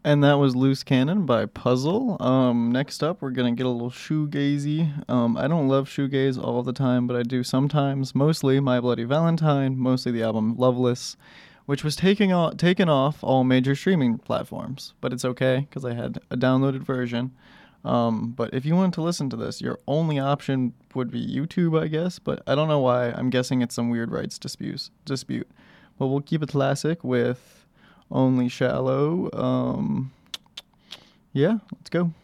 And that was Loose Cannon by Puzzle. Next up, we're gonna get a little shoegazy. I don't love shoegaze all the time, but I do sometimes. Mostly My Bloody Valentine, mostly the album Loveless, which was taken off all major streaming platforms. But it's okay because I had a downloaded version. But if you wanted to listen to this, your only option would be YouTube, I guess. But I don't know why. I'm guessing it's some weird rights dispute. But we'll keep it classic with Only Shallow. Yeah, let's go.